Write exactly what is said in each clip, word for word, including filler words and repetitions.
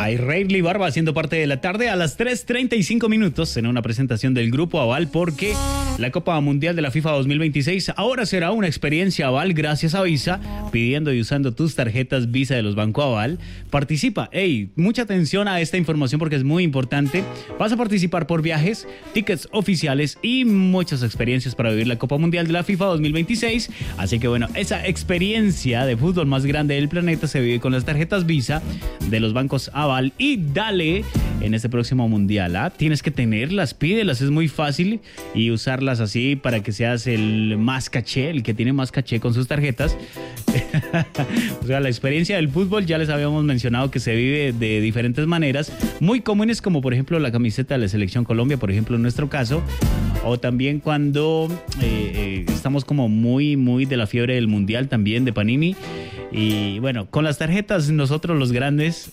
Ay, Rayleigh Barba haciendo parte de la tarde a las tres treinta y cinco minutos en una presentación del Grupo Aval, porque la Copa Mundial de la FIFA dos mil veintiséis ahora será una experiencia Aval gracias a Visa. Pidiendo y usando tus tarjetas Visa de los Banco Aval, participa. Ey, mucha atención a esta información porque es muy importante. Vas a participar por viajes, tickets oficiales y muchas experiencias para vivir la Copa Mundial de la FIFA dos mil veintiséis. Así que bueno, esa experiencia de fútbol más grande del planeta se vive con las tarjetas Visa de los bancos Aval. Y dale en este próximo mundial, ¿ah? Tienes que tenerlas, pídelas, es muy fácil, y usarlas así para que seas el más caché, el que tiene más caché con sus tarjetas. O sea, la experiencia del fútbol ya les habíamos mencionado que se vive de diferentes maneras, muy comunes, como por ejemplo la camiseta de la Selección Colombia, por ejemplo en nuestro caso, o también cuando eh, eh, estamos como muy, muy de la fiebre del mundial también de Panini. Y bueno, con las tarjetas nosotros los grandes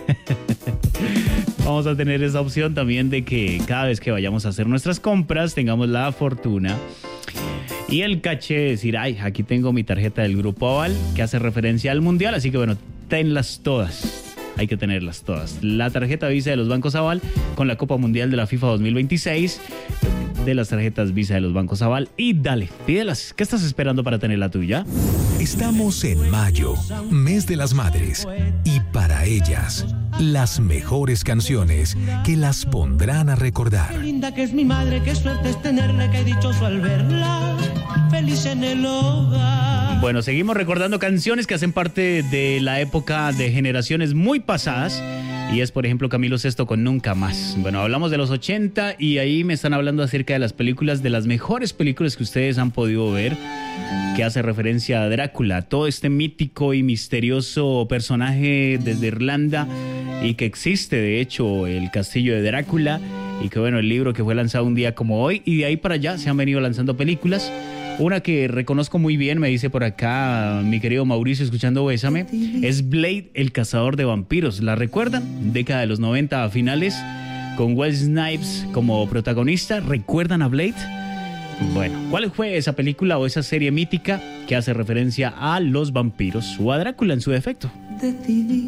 vamos a tener esa opción también de que cada vez que vayamos a hacer nuestras compras tengamos la fortuna y el caché de decir, ay, aquí tengo mi tarjeta del Grupo Aval que hace referencia al mundial, así que bueno, tenlas todas, hay que tenerlas todas. La tarjeta Visa de los bancos Aval con la Copa Mundial de la FIFA dos mil veintiséis, de las tarjetas Visa de los bancos Aval, y dale, pídelas. ¿Qué estás esperando para tener la tuya? Estamos en mayo, mes de las madres, y para ellas, las mejores canciones que las pondrán a recordar. Qué linda que es mi madre, qué suerte es tenerla, qué dichoso al verla, feliz en el hogar. Bueno, seguimos recordando canciones que hacen parte de la época de generaciones muy pasadas. Y es, por ejemplo, Camilo Sesto con Nunca Más. Bueno, hablamos de los ochenta y ahí me están hablando acerca de las películas, de las mejores películas que ustedes han podido ver, que hace referencia a Drácula, todo este mítico y misterioso personaje desde Irlanda, y que existe, de hecho, el castillo de Drácula, y que bueno, el libro que fue lanzado un día como hoy, y de ahí para allá se han venido lanzando películas. Una que reconozco muy bien, me dice por acá mi querido Mauricio, escuchando Bésame, es Blade, el cazador de vampiros. ¿La recuerdan? Década de los noventa a finales, con Wesley Snipes como protagonista. ¿Recuerdan a Blade? Bueno, ¿cuál fue esa película o esa serie mítica que hace referencia a los vampiros o a Drácula en su defecto? Decidí